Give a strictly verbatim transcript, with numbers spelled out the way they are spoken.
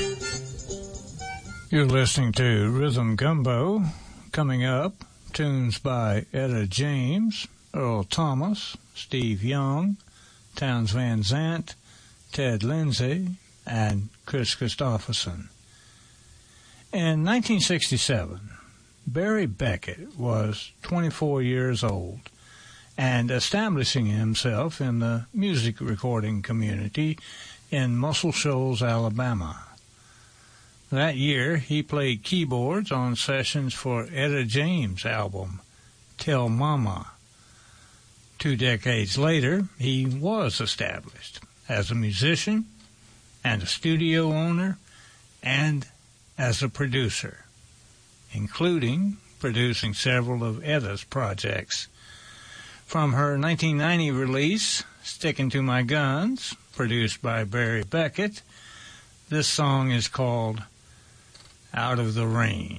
You're listening to Rhythm Gumbo. Coming up, tunes by Etta James, Earl Thomas, Steve Young, Townes Van Zandt, Ted Lindsay, and Chris Christopherson. In nineteen sixty-seven, Barry Beckett was twenty-four years old and establishing himself in the music recording community in Muscle Shoals, Alabama. That year, he played keyboards on sessions for Etta James' album, Tell Mama. Two decades later, he was established as a musician and a studio owner and as a producer, including producing several of Etta's projects. From her nineteen ninety release, Stickin' to My Guns, produced by Barry Beckett, this song is called Out of the Rain.